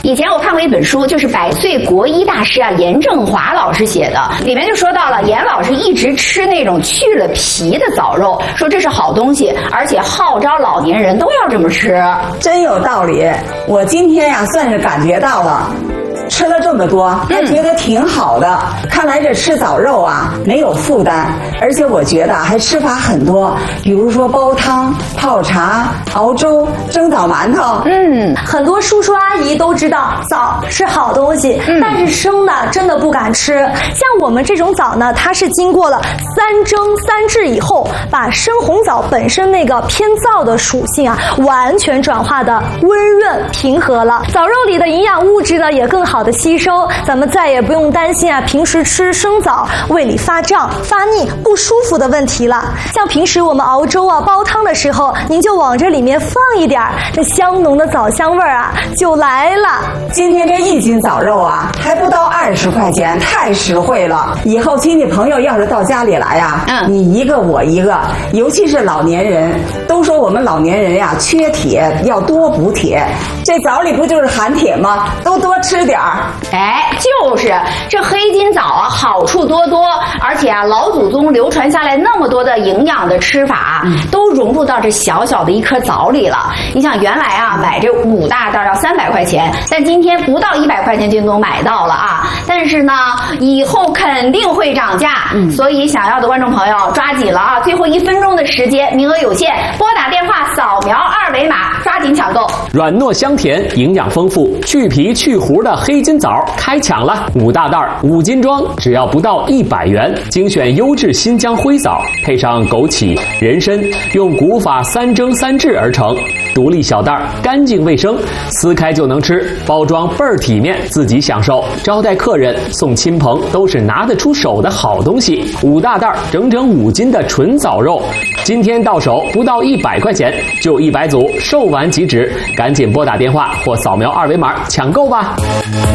以前我看过一本书，就是百岁国医大师严正华老师写的，里面就说到了严老师一直吃那种去了皮的枣肉，说这是好东西，而且号召老年人都要这么吃。 真有道理，我今天算是感觉到了。吃了这么多，还觉得挺好的。看来这吃枣肉没有负担，而且我觉得还吃法很多，比如说煲汤、泡茶、熬粥、蒸枣馒头。 很多叔叔阿姨都知道枣是好东西，但是生的真的不敢吃。像我们这种枣呢，它是经过了3蒸3制以后，把生红枣本身那个偏燥的属性完全转化的温润平和了。枣肉里的营养物质呢也更好的吸收，咱们再也不用担心平时吃生枣胃里发胀、发腻、不舒服的问题了。像平时我们熬粥煲汤的时候，您就往这里面放一点那香浓的枣香味就来了。 今天这1斤枣肉还不到20块钱，太实惠了。以后亲戚朋友要是到家里来你一个我一个，尤其是老年人，都说我们老年人缺铁，要多补铁。这枣里不就是含铁吗？都多吃点儿。 就是这黑金枣好处多多，而且老祖宗流传下来那么多的营养的吃法都融入到这小小的一颗枣里了。你想原来买这5大袋要300块钱，但今天不到100块钱就能买到了但是呢，以后肯定会涨价，所以想要的观众朋友抓紧了最后1分钟的时间，名额有限，拨打电话扫描2维码，抓紧抢购。 软糯香甜，营养丰富，去皮去核的黑金枣开抢了！5大袋5斤装，只要不到100元，精选优质新疆灰枣，配上枸杞、人参，用古法3蒸3制而成。独立小袋，干净卫生，撕开就能吃，包装倍儿体面，自己享受。招待客人、送亲朋都是拿得出手的好东西。5大袋整整5斤的纯枣肉，今天到手不到100块钱，就100组，售完即止，赶紧拨打电话或扫描2维码抢购吧。